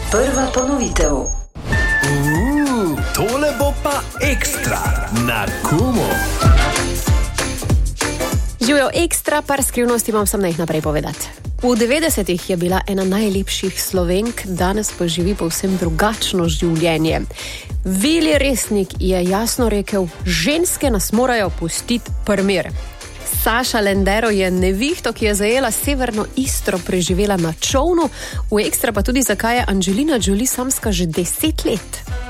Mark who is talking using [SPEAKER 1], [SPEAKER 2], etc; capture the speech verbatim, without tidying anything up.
[SPEAKER 1] Prva ponovitev.
[SPEAKER 2] Uuu, tole bo pa ekstra na Kumu.
[SPEAKER 3] Živijo ekstra, par skrivnosti imam sem jih naprej povedati. V devetdesetih je bila ena najlepših Slovenk, danes pa živi povsem drugačno življenje. Vili Resnik je jasno rekel, ženske nas morajo pustiti primer. Saša Lendero je nevihto, ki je zajela severno Istro, preživela na čovnu, v ekstra pa tudi zakaj je Angelina Jolie samska že deset let.